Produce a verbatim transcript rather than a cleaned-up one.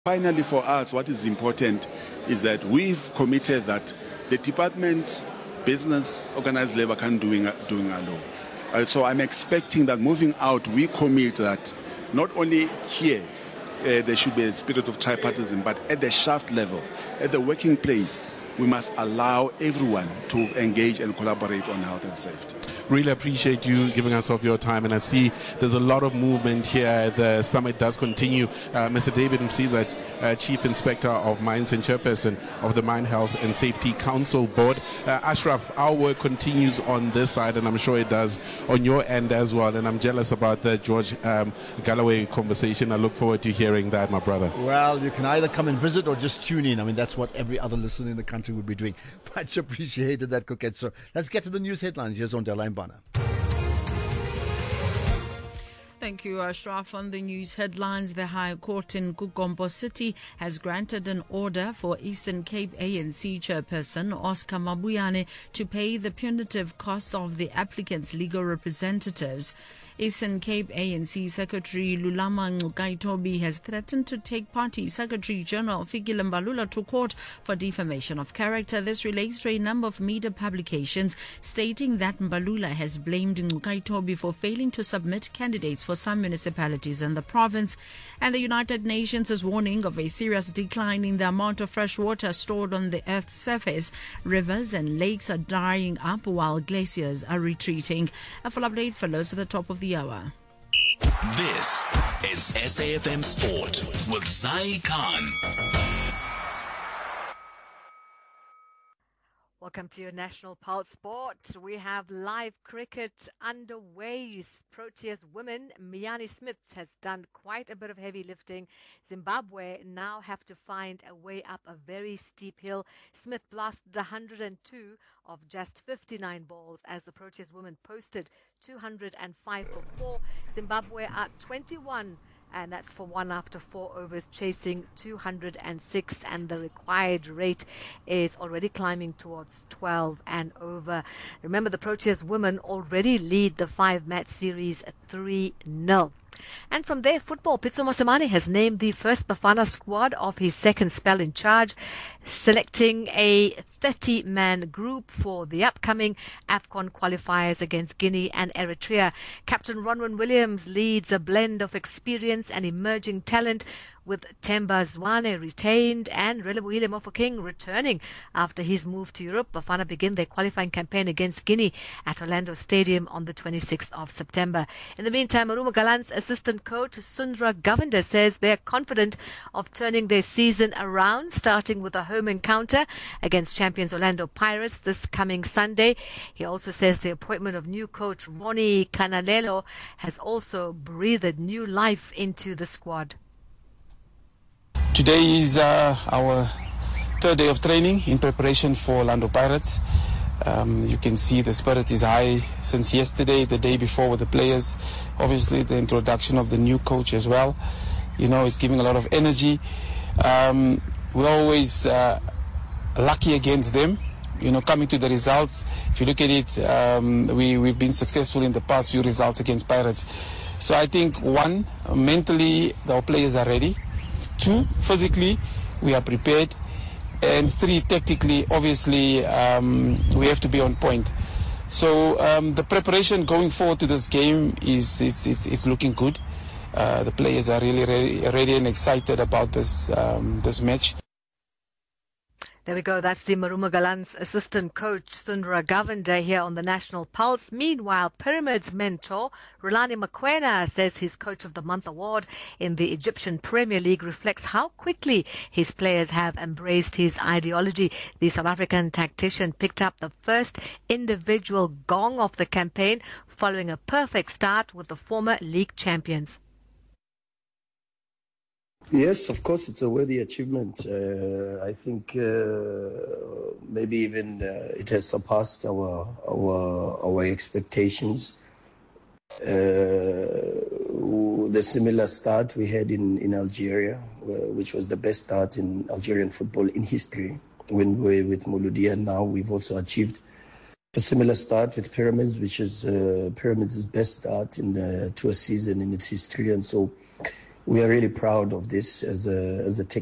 Finally, for us, what is important is that we've committed that the department, business, organized labor can doing doing alone. Uh, so I'm expecting that moving out, we commit that not only here uh, there should be a spirit of tripartism, but at the shaft level, at the working place, we must allow everyone to engage and collaborate on health and safety. Really appreciate you giving us of your time, and I see there's a lot of movement here. The summit does continue. Uh, Mister David Msiza, uh, Chief Inspector of Mines and Chairperson of the Mine Health and Safety Council Board. Uh, Ashraf, our work continues on this side, and I'm sure it does on your end as well, and I'm jealous about the George um, Galloway conversation. I look forward to hearing that, my brother. Well, you can either come and visit or just tune in. I mean, that's what every other listener in the country would be doing. Much appreciated that, Coquette. So let's get to the news headlines. Here's on Deline Bana. Thank you, Ashraf. On the news headlines, the High Court in Gugombo City has granted an order for Eastern Cape A N C chairperson Oscar Mabuyane to pay the punitive costs of the applicant's legal representatives. Eastern Cape A N C Secretary Lulama Ncukaitobi has threatened to take Party Secretary General Fikile Mbalula to court for defamation of character. This relates to a number of media publications stating that Mbalula has blamed Ncukaitobi for failing to submit candidates for some municipalities in the province. And the United Nations is warning of a serious decline in the amount of fresh water stored on the Earth's surface. Rivers and lakes are drying up while glaciers are retreating. A full update follows at the top of the hour. This is S A F M Sport with Zai Khan. Welcome to your National Pulse Sport. We have live cricket underway. Proteas women, Miani Smith has done quite a bit of heavy lifting. Zimbabwe now have to find a way up a very steep hill. Smith blasted one hundred two of just fifty-nine balls as the Proteas women posted two hundred five for four. Zimbabwe are twenty-one. And that's for one after four overs, chasing two hundred six, and the required rate is already climbing towards twelve and over. Remember, the Proteas women already lead the five-match series three nil. And from there, football, Pitso Mosimane has named the first Bafana squad of his second spell in charge, selecting a thirty-man group for the upcoming AFCON qualifiers against Guinea and Eritrea. Captain Ronwen Williams leads a blend of experience and emerging talent, with Themba Zwane retained and Relebohile Mofokeng returning after his move to Europe. Bafana begin their qualifying campaign against Guinea at Orlando Stadium on the twenty-sixth of September. In the meantime, Maruma Galant's assistant coach Sundra Govender says they're confident of turning their season around, starting with a home encounter against champions Orlando Pirates this coming Sunday. He also says the appointment of new coach Ronnie Canalelo has also breathed new life into the squad. Today is uh, our third day of training in preparation for Orlando Pirates. Um, you can see the spirit is high since yesterday, the day before with the players. Obviously, the introduction of the new coach as well. You know, it's giving a lot of energy. Um, we're always uh, lucky against them. You know, coming to the results, if you look at it, um, we, we've been successful in the past few results against Pirates. So I think, one, mentally, our players are ready. Two, physically, we are prepared. And three, tactically, obviously, um, we have to be on point. So um, the preparation going forward to this game is, is, is, is looking good. Uh, the players are really ready, ready and excited about this, um, this match. There we go. That's the Maruma Galant's assistant coach, Sundra Govender, here on the National Pulse. Meanwhile, Pyramids mentor Rulani Mokwena says his Coach of the Month award in the Egyptian Premier League reflects how quickly his players have embraced his ideology. The South African tactician picked up the first individual gong of the campaign following a perfect start with the former league champions. Yes, of course, it's a worthy achievement. Uh, I think uh, maybe even uh, it has surpassed our our our expectations. Uh, the similar start we had in, in Algeria, uh, which was the best start in Algerian football in history, when we were with Mouloudia. Now we've also achieved a similar start with Pyramids, which is uh, Pyramids' best start in uh, to a season in its history. And so we are really proud of this as a as a